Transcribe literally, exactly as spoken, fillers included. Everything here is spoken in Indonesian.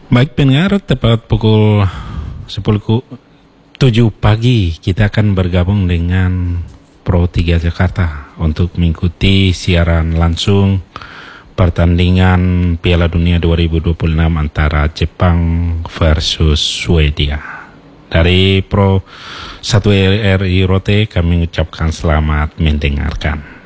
Baik pendengar, tepat pukul sepuluh tujuh pagi kita akan bergabung dengan Pro tiga Jakarta untuk mengikuti siaran langsung pertandingan Piala Dunia dua ribu dua puluh enam antara Jepang versus Swedia. Dari Pro satu R I Rote kami mengucapkan selamat mendengarkan.